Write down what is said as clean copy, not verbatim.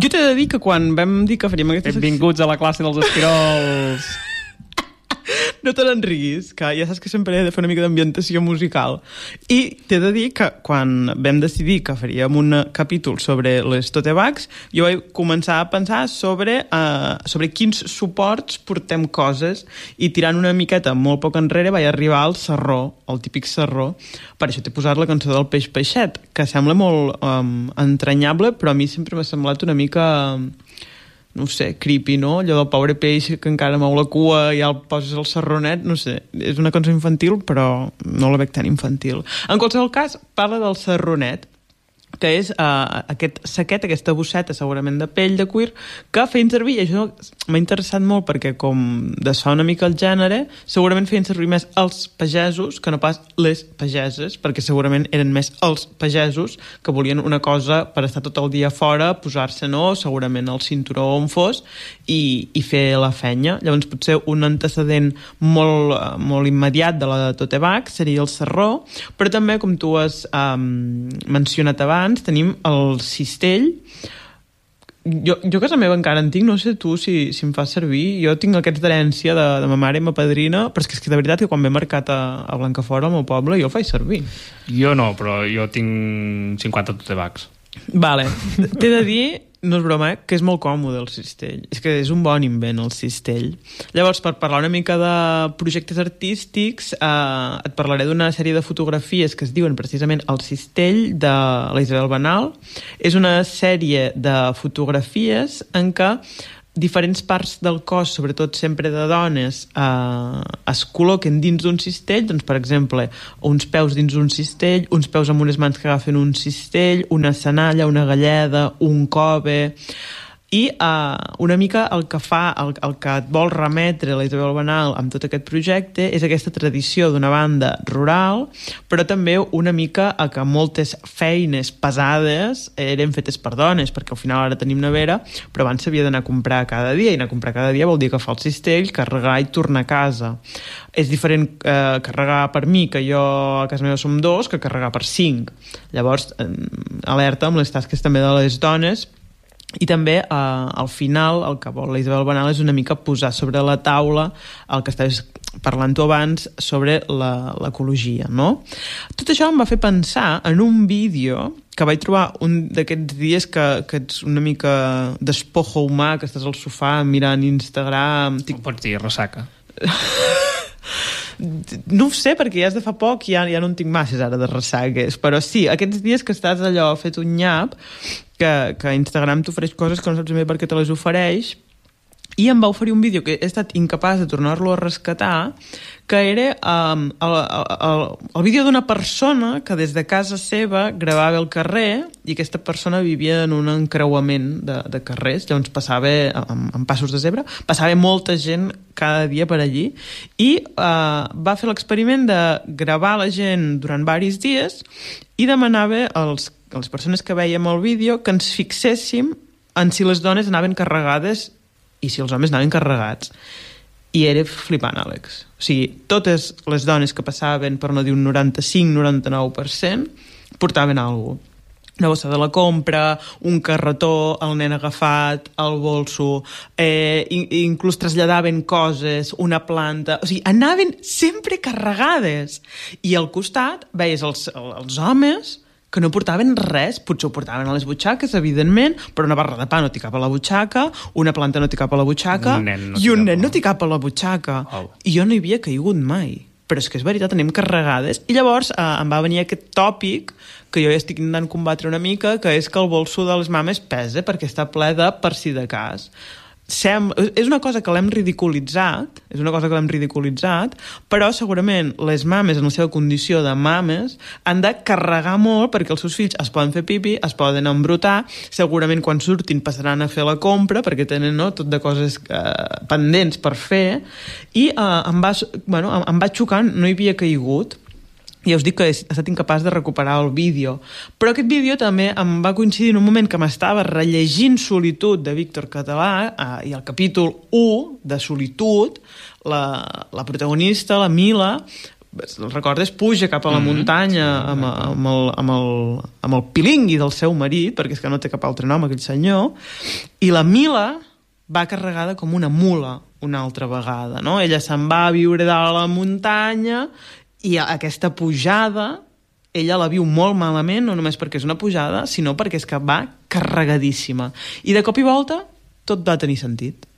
Jo t'he de dir que quan vam dir que faríem aquesta Benvinguts a la classe dels esquirols. No te n'enriguis, que ja saps que sempre he de fer una mica d'ambientació musical. I t'he de dir que quan vam decidir que faríem un capítol sobre les tote bags, jo vaig començar a pensar sobre quins suports portem coses, i tirant una miqueta molt poc enrere vaig arribar al sarró, el típic sarró. Per això t'he posat la cançó del Peix Peixet, que sembla molt entranyable, però a mi sempre m'ha semblat una mica... no sé, creepy, no? Allò del pobre peix que encara mou la cua i ja el poses al sarronet, no sé. És una cançó infantil, però no la veig tan infantil. En qualsevol cas, parla del sarronet, que és aquest saquet, aquesta bosseta segurament de pell, de cuir, que feien servir, i això m'ha interessat molt perquè com de so una mica el gènere, segurament feien servir més els pagesos que no pas les pageses, perquè segurament eren més els pagesos que volien una cosa per estar tot el dia fora, posar-se, no, segurament el cinturó on fos, i fer la fenya. Llavors potser un antecedent molt immediat de la tote bag seria el sarró, però també, com tu has mencionat abans, tenim el cistell. Jo a casa meva encara en tinc, no sé tu si em fa servir. Jo tinc aquests d'herència de ma mare i ma padrina, però és que de veritat que quan ve marcat a Blancafort, al meu poble, jo el faig servir. Jo no, però jo tinc 50 tote bags. Vale, t'he de dir, no és broma, que és molt còmode el cistell. És que és un bon invent, el cistell. Llavors, per parlar una mica de projectes artístics, et parlaré d'una sèrie de fotografies que es diuen precisament El cistell, de la Isabel Banal. És una sèrie de fotografies en què diferents parts del cos, sobretot sempre de dones, es col·loquen dins d'un cistell, doncs, per exemple, uns peus dins d'un cistell, uns peus amb unes mans que agafen un cistell, una senalla, una galleda, un cove... I una mica el que fa, el que et vol remetre la Isabel Banal amb tot aquest projecte és aquesta tradició d'una banda rural, però també una mica a que moltes feines pesades eren fetes per dones, perquè al final ara tenim nevera, però abans s'havia d'anar a comprar cada dia, i anar a comprar cada dia vol dir agafar el cistell, carregar i tornar a casa. És diferent carregar per mi, que jo a casa meva som 2, que carregar per 5. Llavors, alerta amb les tasques també de les dones. I també, al final, el que vol la Isabel Banal és una mica posar sobre la taula el que estaves parlant tu abans sobre l'ecologia, no? Tot això em va fer pensar en un vídeo que vaig trobar un d'aquests dies que ets una mica despojo humà, que estàs al sofà mirant Instagram... Com pots dir, ressaca? No ho sé, perquè ja és de fa poc i ja no en tinc masses ara de ressaques, però sí, aquests dies que estàs allò fet un nyap, que Instagram t'ofereix coses que no saps bé per què te les ofereix, i em va oferir un vídeo que he estat incapaç de tornar-lo a rescatar, que era el vídeo d'una persona que des de casa seva gravava el carrer, i aquesta persona vivia en un encreuament de carrers, llavors passava amb passos de zebra, passava molta gent cada dia per allí, i va fer l'experiment de gravar la gent durant diversos dies i demanava a les persones que vèiem el vídeo que ens fixéssim en si les dones anaven carregades i si els homes anaven carregats. I era flipant, Àlex. O sigui, totes les dones que passaven, per no dir un 95-99%, portaven alguna cosa. Una bossa de la compra, un carretó, el nen agafat, el bolso, inclús traslladaven coses, una planta... O sigui, anaven sempre carregades. I al costat veies els homes que no portaven res, potser ho portaven a les butxaques, evidentment, però una barra de pa no t'hi cap a la butxaca, una planta no t'hi cap a la butxaca, i un nen no t'hi cap a la butxaca. I jo no hi havia caigut mai. Però és que és veritat, anem carregades. I llavors em va venir aquest tòpic que jo ja estic intentant combatre una mica, que és que el bolso de les mames pesa perquè està ple de per si de cas. És una cosa que l'hem ridiculitzat, però segurament les mames en la seva condició de mames han de carregar molt perquè els seus fills es poden fer pipi, es poden embrutar, segurament quan surtin passaran a fer la compra perquè tenen tot de coses pendents per fer, i em va xocar, no hi havia caigut. Ja us dic que he estat incapaç de recuperar el vídeo. Però aquest vídeo també em va coincidir en un moment que m'estava rellegint Solitud de Víctor Català, i el capítol 1 de Solitud, la protagonista, la Mila, el recordes, puja cap a la muntanya amb el pilingui del seu marit, perquè és que no té cap altre nom aquell senyor, i la Mila va carregada com una mula una altra vegada, no? Ella se'n va a viure dalt a la muntanya i aquesta pujada ella la viu molt malament, no només perquè és una pujada, sinó perquè és que va carregadíssima. I de cop i volta tot va tenir sentit.